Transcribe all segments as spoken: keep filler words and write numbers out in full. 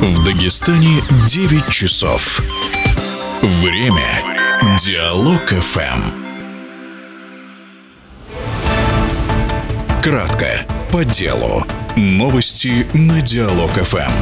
В Дагестане девять часов. Время Диалог эф эм. Кратко, по делу. Новости на Диалог эф эм.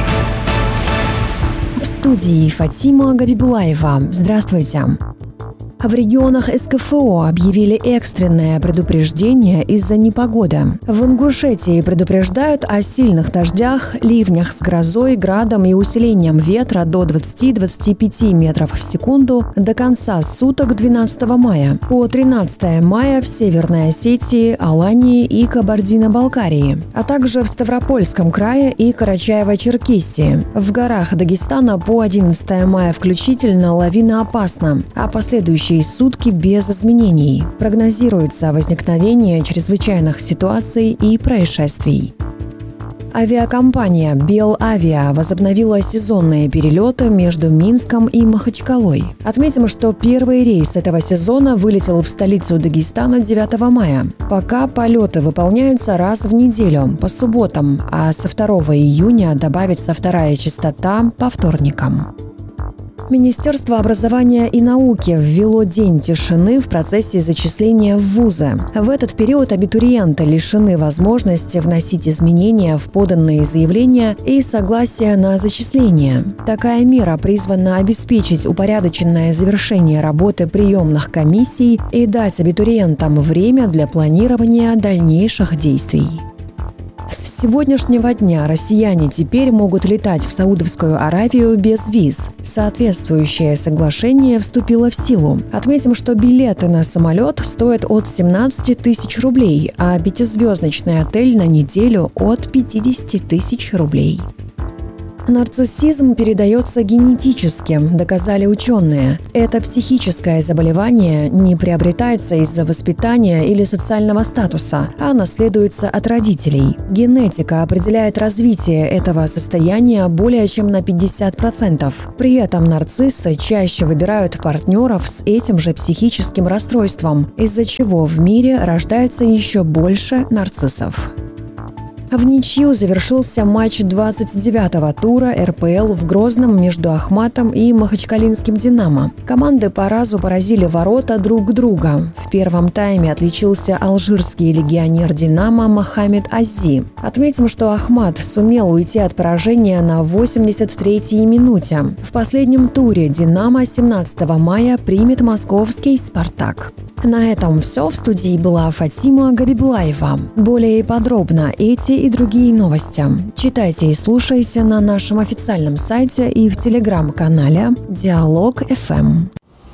В студии Фатима Габибулаева. Здравствуйте. В регионах эс ка эф о объявили экстренное предупреждение из-за непогоды. В Ингушетии предупреждают о сильных дождях, ливнях с грозой, градом и усилением ветра до двадцати-двадцати пяти метров в секунду до конца суток двенадцатого мая. По тринадцатое мая в Северной Осетии, Алании и Кабардино-Балкарии, а также в Ставропольском крае и Карачаево-Черкесии. В горах Дагестана по одиннадцатое мая включительно лавиноопасно, а последующие сутки без изменений. Прогнозируется возникновение чрезвычайных ситуаций и происшествий. Авиакомпания «Белавиа» возобновила сезонные перелеты между Минском и Махачкалой. Отметим, что первый рейс этого сезона вылетел в столицу Дагестана девятого мая. Пока полеты выполняются раз в неделю, по субботам, а со второго июня добавится вторая частота по вторникам. Министерство образования и науки ввело день тишины в процессе зачисления в вузы. В этот период абитуриенты лишены возможности вносить изменения в поданные заявления и согласия на зачисление. Такая мера призвана обеспечить упорядоченное завершение работы приемных комиссий и дать абитуриентам время для планирования дальнейших действий. С сегодняшнего дня россияне теперь могут летать в Саудовскую Аравию без виз. Соответствующее соглашение вступило в силу. Отметим, что билеты на самолет стоят от семнадцати тысяч рублей, а пятизвездочный отель на неделю от пятидесяти тысяч рублей. Нарциссизм передается генетически, доказали ученые. Это психическое заболевание не приобретается из-за воспитания или социального статуса, а наследуется от родителей. Генетика определяет развитие этого состояния более чем на пятьдесят процентов. При этом нарциссы чаще выбирают партнеров с этим же психическим расстройством, из-за чего в мире рождается еще больше нарциссов. В ничью завершился матч двадцать девятого тура эр пэ эл в Грозном между Ахматом и Махачкалинским «Динамо». Команды по разу поразили ворота друг друга. В первом тайме отличился алжирский легионер «Динамо» Мохаммед Аззи. Отметим, что Ахмат сумел уйти от поражения на восемьдесят третьей минуте. В последнем туре «Динамо» семнадцатого мая примет московский «Спартак». На этом все. В студии была Фатима Габибулаева. Более подробно эти и другие новости читайте и слушайте на нашем официальном сайте и в телеграм-канале Диалог эф эм.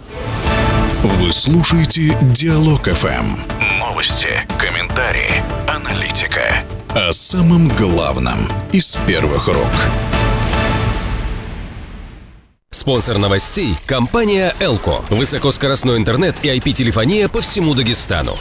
Вы слушаете Диалог эф эм. Новости, комментарии, аналитика. О самом главном из первых рук. Спонсор новостей – компания «Элко». Высокоскоростной интернет и ай пи-телефония по всему Дагестану.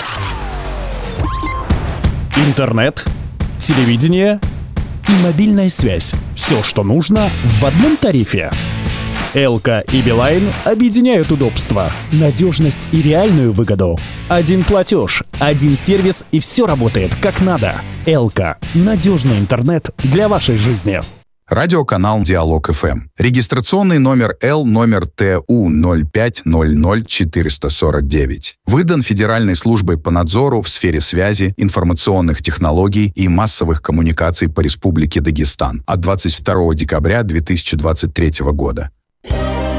Интернет, телевидение и мобильная связь. Все, что нужно в одном тарифе. «Элко» и «Билайн» объединяют удобство, надежность и реальную выгоду. Один платеж, один сервис и все работает как надо. «Элко» – надежный интернет для вашей жизни. Радиоканал Диалог эф эм. Регистрационный номер Л номер Т У ноль пять ноль ноль четыреста сорок девять. Выдан Федеральной службой по надзору в сфере связи, информационных технологий и массовых коммуникаций по Республике Дагестан от двадцать второго декабря две тысячи двадцать третьего года.